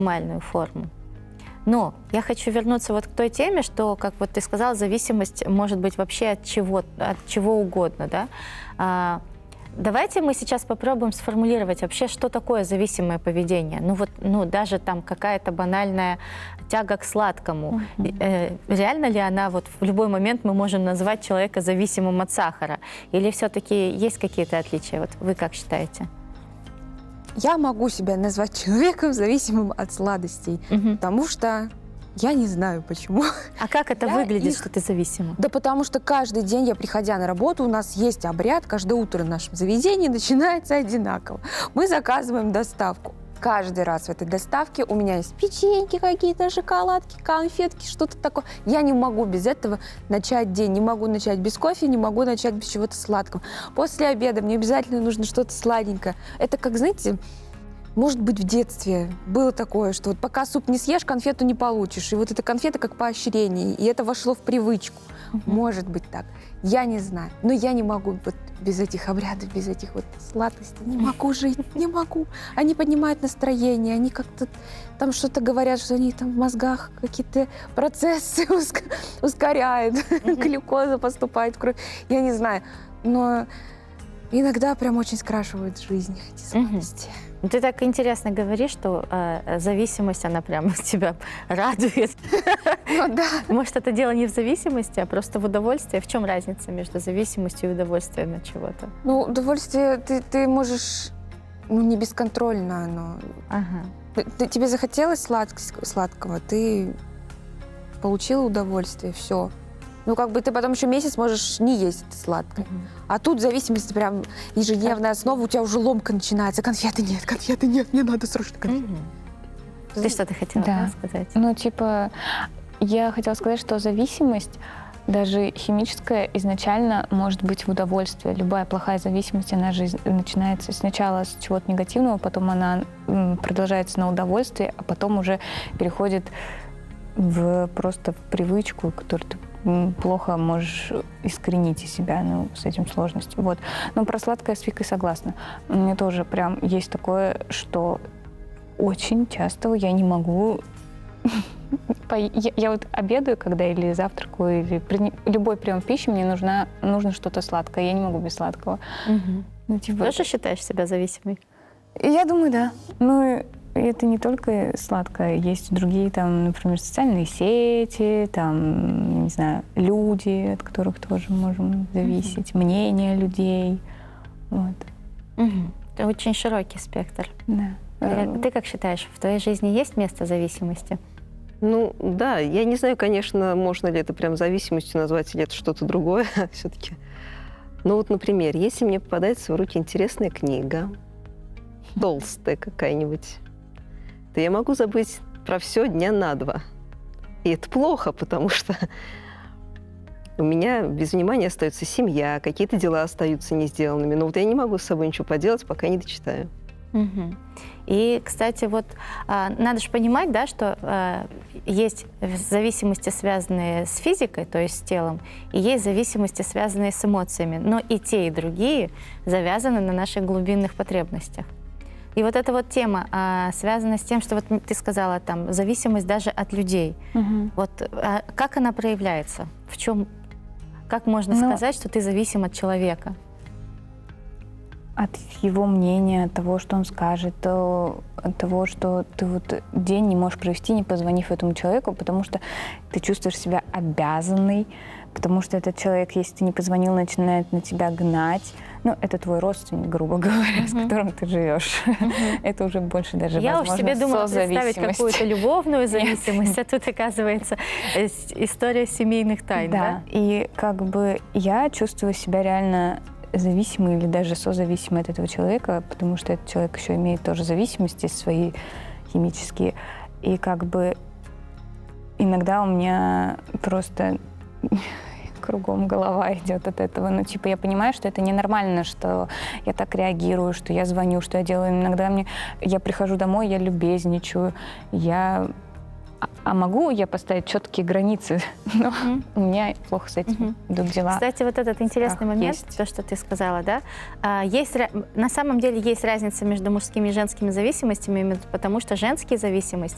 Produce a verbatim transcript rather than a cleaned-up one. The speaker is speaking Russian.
оптимальную форму. Но я хочу вернуться вот к той теме, что, как вот ты сказала, зависимость может быть вообще от чего, от чего угодно, да? А, давайте мы сейчас попробуем сформулировать вообще, что такое зависимое поведение. Ну вот, ну даже там какая-то банальная тяга к сладкому. Mm-hmm. э, реально ли она вот в любой момент мы можем назвать человека зависимым от сахара? Или все-таки есть какие-то отличия? Вот вы как считаете? Я могу себя назвать человеком, зависимым от сладостей, угу. потому что я не знаю, почему. А как это я выглядит, их... что ты зависима? Да потому что каждый день, я приходя на работу, у нас есть обряд, каждое утро в нашем заведении начинается одинаково. Мы заказываем доставку. Каждый раз в этой доставке у меня есть печеньки какие-то, шоколадки, конфетки, что-то такое. Я не могу без этого начать день, не могу начать без кофе, не могу начать без чего-то сладкого. После обеда мне обязательно нужно что-то сладенькое. Это как, знаете, может быть, в детстве было такое, что вот пока суп не съешь, конфету не получишь. И вот эта конфета как поощрение, и это вошло в привычку. Uh-huh. Может быть так. Я не знаю. Но я не могу вот без этих обрядов, без этих вот сладостей. Не могу жить, не могу. Они поднимают настроение, они как-то там что-то говорят, что они там в мозгах какие-то процессы ускоряют, uh-huh. глюкоза поступает в кровь. Я не знаю. Но иногда прям очень скрашивают жизнь эти сладости. Uh-huh. Ты так интересно говоришь, что э, зависимость, она прямо тебя радует. Ну да. Может, это дело не в зависимости, а просто в удовольствии? В чем разница между зависимостью и удовольствием от чего-то? Ну, удовольствие ты, ты можешь, ну, не бесконтрольно оно. Ага. Ты, ты, тебе захотелось слад, сладкого, ты получила удовольствие, все. Ну, как бы ты потом еще месяц можешь не есть это сладкое. Uh-huh. А тут зависимость прям ежедневная основа, у тебя уже ломка начинается. Конфеты нет, конфеты нет, мне надо срочно конфеты. Uh-huh. Ты что-то хотела да. сказать? Ну, типа, я хотела сказать, что зависимость, даже химическая, изначально может быть в удовольствие. Любая плохая зависимость, она же начинается сначала с чего-то негативного, потом она продолжается на удовольствие, а потом уже переходит в просто в привычку, которую ты плохо можешь искоренить из себя, ну, с этим сложность. Вот. Но про сладкое с Викой согласна. У меня тоже прям есть такое, что очень часто я не могу... Я, я вот обедаю, когда или завтракаю, или при... любой прием пищи, мне нужна, нужно что-то сладкое. Я не могу без сладкого. Угу. Ну, типа... Тоже считаешь себя зависимой? Я думаю, да. Ну, это не только сладкое, есть другие, там, например, социальные сети, там, не знаю, люди, от которых тоже можем зависеть, uh-huh. мнение людей, вот. Uh-huh. Это очень широкий спектр. Да. Ты, ты как считаешь, в твоей жизни есть место зависимости? Ну, да, я не знаю, конечно, можно ли это прям зависимостью назвать, или это что-то другое все-таки. Ну вот, например, если мне попадается в руки интересная книга, толстая какая-нибудь, то я могу забыть про все дня на два. И это плохо, потому что у меня без внимания остается семья, какие-то дела остаются не сделанными. Но вот я не могу с собой ничего поделать, пока не дочитаю. Угу. И, кстати, вот а, надо же понимать, да, что а, есть зависимости, связанные с физикой, то есть с телом, и есть зависимости, связанные с эмоциями. Но и те, и другие завязаны на наших глубинных потребностях. И вот эта вот тема а, связана с тем, что вот ты сказала, там, зависимость даже от людей. Угу. Вот а, как она проявляется? В чем, как можно ну, сказать, что ты зависим от человека? От его мнения, от того, что он скажет, от того, что ты вот день не можешь провести, не позвонив этому человеку, потому что ты чувствуешь себя обязанной, потому что этот человек, если ты не позвонил, начинает на тебя гнать. Ну, это твой родственник, грубо говоря, uh-huh. с которым ты живешь. Uh-huh. Это уже больше даже, Я возможно, уж себе думала представить созависимость. какую-то любовную зависимость, а тут, оказывается, история семейных тайн, да? Да, и как бы я чувствую себя реально зависимой или даже созависимой от этого человека, потому что этот человек еще имеет тоже зависимости свои химические. И как бы иногда у меня просто кругом голова идет от этого. Ну, типа, я понимаю, что это ненормально, что я так реагирую, что я звоню, что я делаю. Иногда мне... Я прихожу домой, я любезничаю, я... А могу я поставить четкие границы? Но mm-hmm. у меня плохо с этим mm-hmm. идут дела. Кстати, вот этот интересный Страх момент, есть. То, что ты сказала, да, есть, на самом деле есть разница между мужскими и женскими зависимостями, потому что женские зависимости